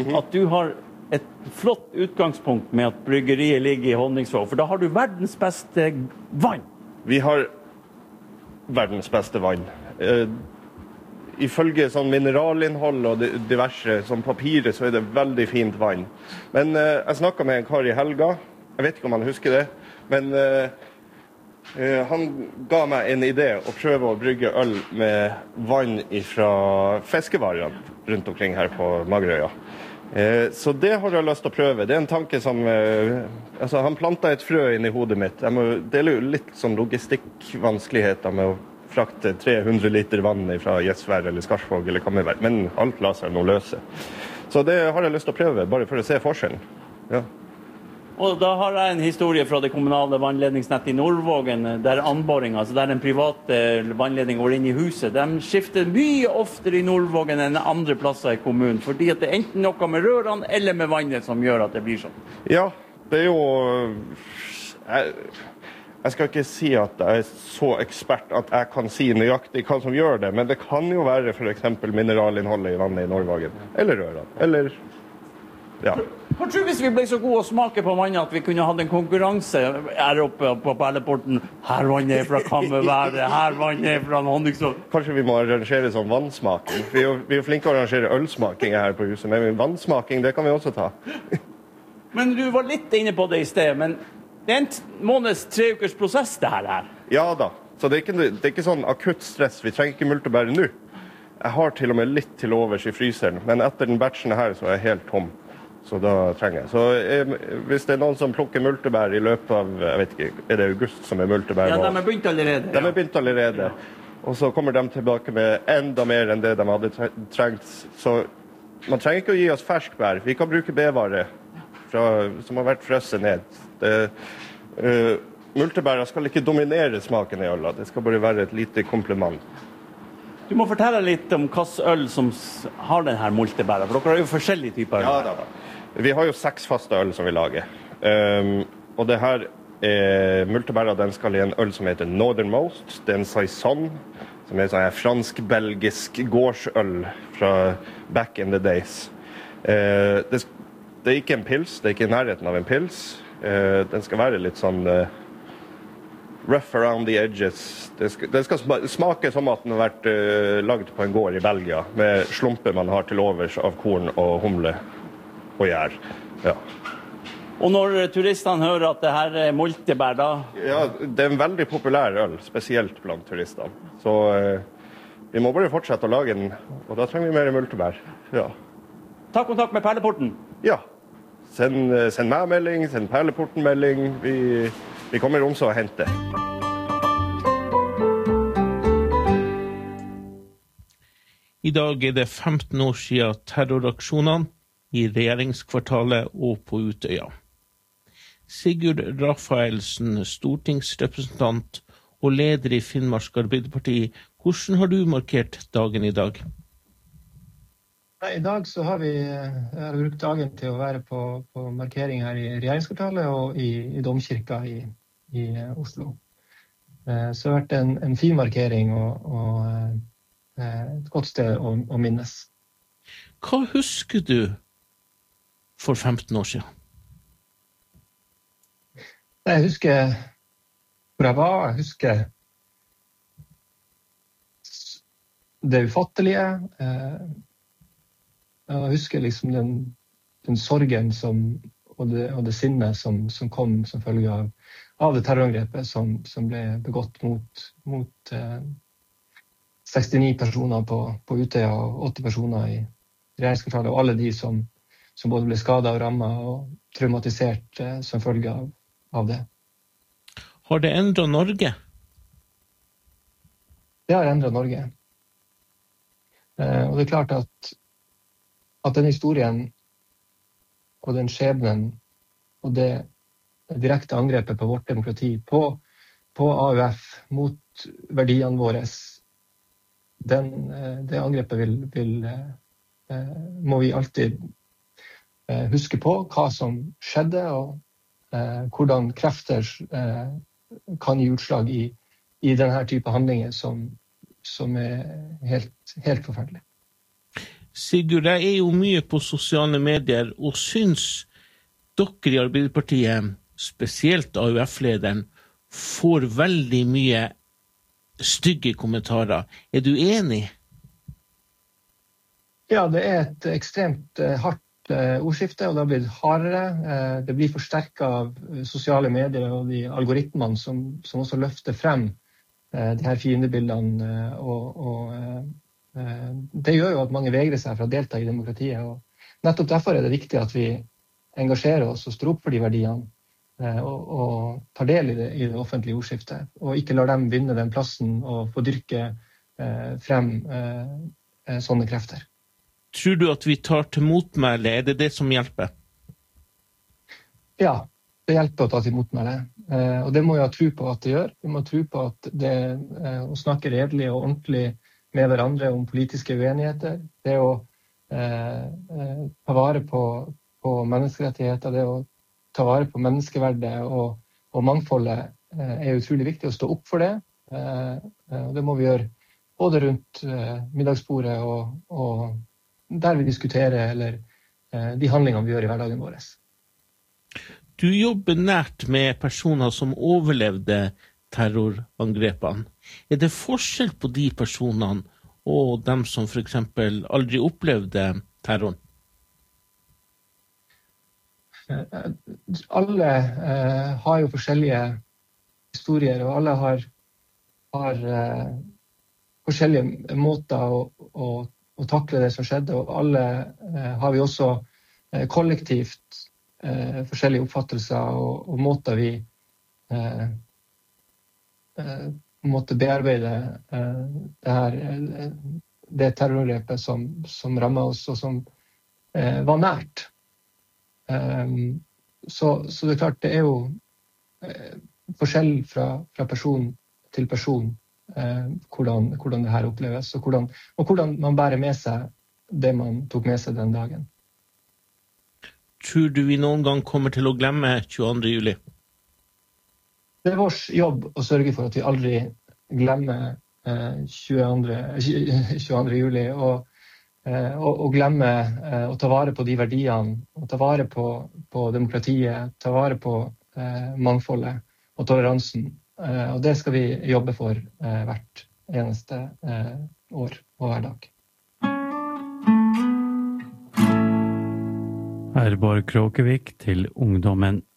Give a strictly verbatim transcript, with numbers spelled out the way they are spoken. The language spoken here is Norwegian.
at du har et flott utgangspunkt med at bryggeriet ligger i Honningsvåg, for da har du verdens beste vann. Vi har verdens beste vann. Uh, ifølge sånn mineralinnhold og diverse som papiret, så er det veldig fint vann. Men uh, jeg snakket med en kar i helga, jeg vet ikke om han husker det, men uh, uh, han ga meg en idé å prøve å brygge øl med vann fra fiskevarene rundt omkring her på Magerøya. Uh, så det har jeg lyst til å prøve. Det er en tanke som... Uh, altså, han plantet et frø inn i hodet mitt. Jeg må dele jo litt sånn logistikkvanskeligheter med å frakte tre hundre liter vann fra Gjesvær eller Skarsvåg eller Kammerberg, men alt lar seg nå løse. Så det har jeg lyst til å prøve, bare for å se forskjellen. Ja. Og da har jeg en historie fra det kommunale vannledningsnettet i Nordvågen, der anboring, altså der en privat vannledning går inn i huset, de skifter mye oftere i Nordvågen enn andre plasser i kommunen, fordi at det er enten noe med rørene eller med vannet som gjør at det blir sånn. Ja, det er jo... Jeg... Jeg skal ikke si at jeg er så ekspert at jeg kan si nøyaktig hva som gjør det, men det kan jo være for eksempel mineralinnholdet i vannet i Nordvågen, eller rørene, eller, ja. Hva tror hvis vi ble så gode å smake på vannet at vi kunne hatt en konkurranse her oppe på Perleporten? Her vannet er fra Kammerværet, her vannet er fra Honningsvåg. Kanskje vi må arrangere sånn vannsmaking. Vi er jo, vi er jo flinke å arrangere ølsmaking her på huset, men vannsmaking, det kan vi også ta. Men du var litt inne på det i sted, men det er en måneds tre ukers prosess det her er. Ja da, så det er ikke, det er ikke sånn akutt stress. Vi trenger ikke multebær nå. Jeg har til og med litt til overs i fryseren, men etter den batchen her så er jeg helt tom. Så da trenger jeg. Så eh, hvis det er noen som plukker multebær i løpet av, jeg vet ikke, er det august som er multebær? Ja, de er begynt allerede. De er begynt allerede. Og så kommer de tilbake med enda mer enn det de hadde trengt. Så man trenger ikke å gi oss ferskbær. Vi kan bruke bevare fra, som har vært frøsset ned. Det, uh, multebæra skal ikke dominere smaken i øla. Det skal bare være et lite kompliment. Du må fortelle litt om hvilken øl som har denne multebæra, for dere har jo forskjellige typer øl. Ja, da, da. Vi har jo seks faste øl som vi lager. Um, og det her er multebæra, den skal i en øl som heter Northernmost. Det er en saison, som er en sånn fransk-belgisk gårdsøl fra back in the days. Uh, det, det er ikke en pils, det er ikke i nærheten av en pils. Uh, den skal være litt sånn uh, rough around the edges. Det skal, det skal smake som at den har vært uh, lagd på en gård i Belgia, med slumper man har til overs av korn og humle og gjær. Ja. Og når turistene hører at det her er multebær, da? Ja, det er en veldig populær øl, spesielt blant turistene. Så uh, vi må bare fortsette å lage den, og da trenger vi mer multebær. Ja. Ta kontakt med Perleporten. Ja. Send, send meg melding, send Perleporten melding. Vi, vi kommer om så å hente. I dag er det femten år siden terroraksjonene i regjeringskvartalet og på Utøya. Sigurd Rafaelsen, stortingsrepresentant og leder i Finnmark Arbeiderparti, hvordan har du markert dagen i dag? I dag så har vi jeg har brukt dagen til å være på, på markering her i regjeringskvartalet og i, i Domkirka i, i Oslo. Så det har vært en, en fin markering og, og et godt sted å, å minnes. Hva husker du for femten år siden? Jeg husker hvor jeg var, jeg husker det ufattelige. Jeg husker liksom den, den sorgen som, og, det, og det sinnet som, som kom som følge av, av det terrorangrepet som, som ble begått mot, mot eh, sekstini personer på, på Utøya og åtti personer i regjeringskvartalet, og alle de som, som både ble skadet og rammet og traumatisert eh, som følge av, av det. Har det endret Norge? Det har endret Norge. Eh, og det er klart at at den historien og den skjebnen og det direkte angrepet på vårt demokrati, på, på A U F, mot verdiene våre, den, det angrepet vil, vil, må vi alltid huske på hva som skjedde, og hvordan krefter kan gi utslag i, i denne type handlinger som, som er helt, helt forferdelig. Sigurd, jeg er jo mye på sosiale medier, og syns dere i Arbeiderpartiet, spesielt A U F-lederen, får veldig mye stygge kommentarer. Er du enig? Ja, det er et ekstremt uh, hardt uh, ordskifte, og det har blitt hardere. Uh, det blir forsterket av uh, sosiale medier og de algoritmene som, som også løfter frem uh, de her fiendebildene. Uh, og, og uh, uh, det gjør jo at mange vegrer seg for å delta i demokratiet. Og nettopp derfor er det viktig at vi engasjerer oss og står opp for de verdiene uh, og, og tar del i det, i det offentlige ordskiftet. Og ikke lar dem vinne den plassen og få dyrke uh, frem uh, uh, sånne krefter. Tror du at vi tar til motmæle? Er det det som hjelper? Ja, det hjelper å ta til motmæle. Eh, og det må jeg ha tro på at det gjør. Vi må tro på at det eh, å snakke redelig og ordentlig med hverandre om politiske uenigheter, det å eh, eh, ta vare på, på menneskerettigheter, det å ta vare på menneskeverdet og, og mangfoldet eh, er utrolig viktig å stå opp for det. Eh, og det må vi gjøre både rundt eh, middagsbordet og, og der vi diskuterer eller eh, de handlingene vi gjør i hverdagen vår. Du jobber nært med personer som overlevde terrorangrepene. Er det forskjell på de personene og dem som for eksempel aldri opplevde terroren? Alle eh, har jo forskjellige historier, og alle har, har eh, forskjellige måter å, å å takle det som skjedde, og alle eh, har vi også eh, kollektivt eh, forskjellige oppfattelser og, og måter vi eh, eh, måtte bearbeide eh, det her eh, det terrorangrepet som, som rammet oss og som eh, var nært. Um, så, så det er klart, det er jo eh, forskjell fra, fra person til person. Eh, hvordan, hvordan det her oppleves, og hvordan, og hvordan man bærer med seg det man tok med seg den dagen. Tror du vi noen gang kommer til å glemme tjueandre juli? Det er vår jobb å sørge for at vi aldri glemmer eh, tjueandre juli, og, eh, og, og glemmer eh, å ta vare på de verdiene, og ta vare på, på demokratiet, ta vare på eh, mangfoldet og toleransen. Uh, og det skal vi jobbe for uh, hvert eneste uh, år og hver dag. Herborg Kråkevik til Ungdommen